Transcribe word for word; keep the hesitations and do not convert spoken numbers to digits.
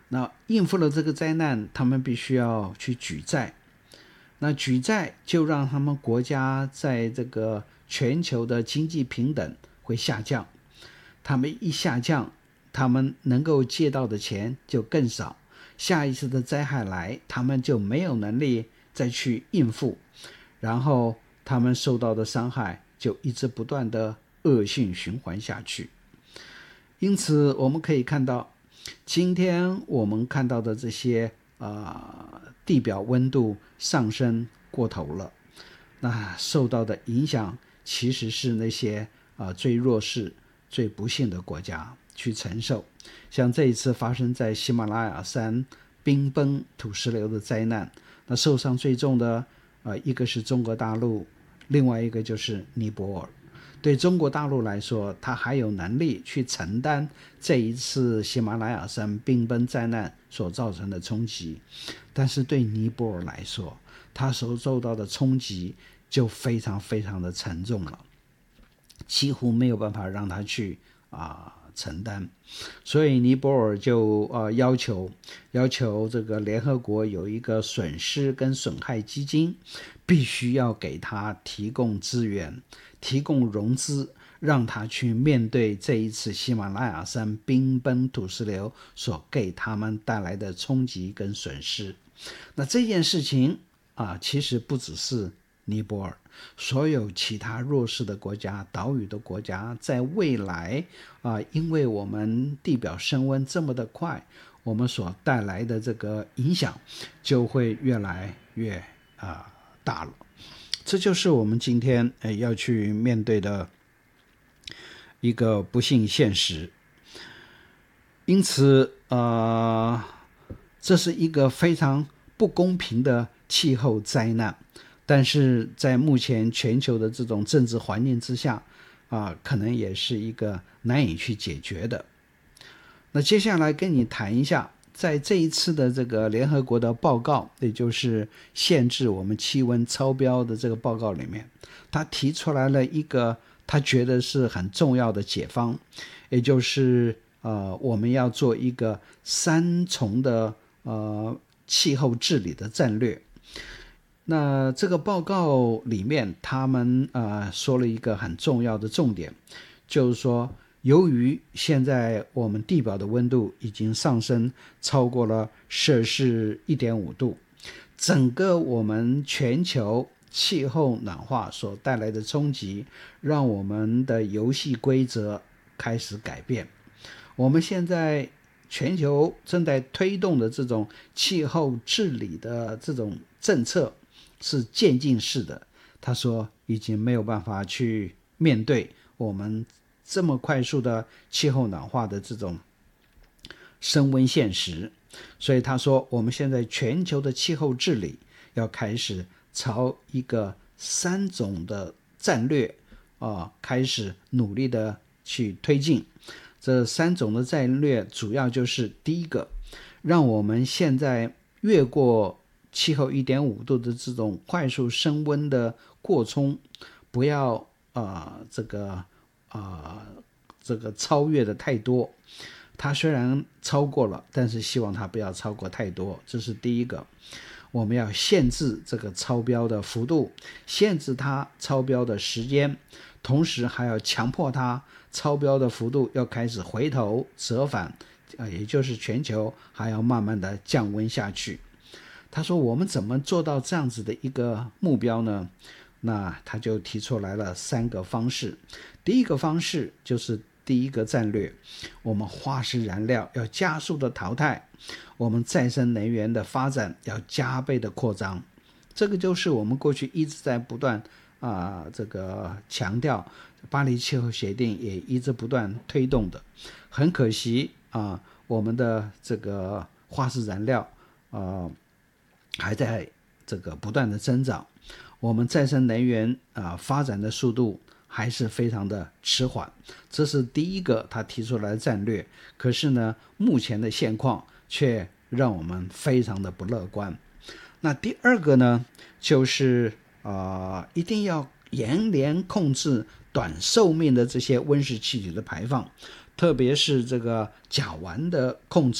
那应付了这个灾难，他们必须要去举债，那举债就让他们国家在这个全球的经济平等会下降，他们一下降，他们能够借到的钱就更少，下一次的灾害来，他们就没有能力再去应付，然后他们受到的伤害就一直不断的恶性循环下去。因此我们可以看到，今天我们看到的这些、呃、地表温度上升过头了，那受到的影响其实是那些、呃、最弱势最不幸的国家去承受。像这一次发生在喜马拉雅山冰崩土石流的灾难，那受伤最重的、呃、一个是中国大陆，另外一个就是尼泊尔。对中国大陆来说，它还有能力去承担这一次喜马拉雅山冰崩灾难所造成的冲击，但是对尼泊尔来说，它所受到的冲击就非常非常的沉重了，几乎没有办法让它去、呃、承担。所以尼泊尔就、呃、要求要求这个联合国有一个损失跟损害基金，必须要给他提供资源，提供融资，让他去面对这一次喜马拉雅山冰崩土石流所给他们带来的冲击跟损失。那这件事情啊，其实不只是尼泊尔，所有其他弱势的国家、岛屿的国家，在未来啊，因为我们地表升温这么的快，我们所带来的这个影响就会越来越啊大了。这就是我们今天、呃、要去面对的一个不幸现实。因此呃，这是一个非常不公平的气候灾难，但是在目前全球的这种政治环境之下、呃、可能也是一个难以去解决的。那接下来跟你谈一下，在这一次的这个联合国的报告，也就是限制我们气温超标的这个报告里面，他提出来了一个他觉得是很重要的解方，也就是呃，我们要做一个三重的呃气候治理的战略。那这个报告里面，他们呃说了一个很重要的重点，就是说，由于现在我们地表的温度已经上升超过了摄氏 一点五 度，整个我们全球气候暖化所带来的冲击，让我们的游戏规则开始改变。我们现在全球正在推动的这种气候治理的这种政策是渐进式的，他说已经没有办法去面对我们这么快速的气候暖化的这种升温现实。所以他说我们现在全球的气候治理要开始朝一个三种的战略、呃、开始努力的去推进。这三种的战略主要就是第一个，让我们现在越过气候 一点五 度的这种快速升温的过冲，不要呃这个呃这个超越的太多。它虽然超过了，但是希望它不要超过太多，这是第一个。我们要限制这个超标的幅度，限制它超标的时间，同时还要强迫它超标的幅度要开始回头折返，也就是全球还要慢慢的降温下去。他说我们怎么做到这样子的一个目标呢？那他就提出来了三个方式。第一个方式就是第一个战略，我们化石燃料要加速的淘汰，我们再生能源的发展要加倍的扩张。这个就是我们过去一直在不断啊、呃、这个强调，巴黎气候协定也一直不断推动的。很可惜啊、呃，我们的这个化石燃料啊、呃、还在这个不断的增长，我们再生能源啊、呃、发展的速度还是非常的迟缓，这是第一个他提出来的战略。可是呢，目前的现况却让我们非常的不乐观。那第二个呢，就是呃，一定要严严控制短寿命的这些温室气体的排放，特别是这个甲烷的控制。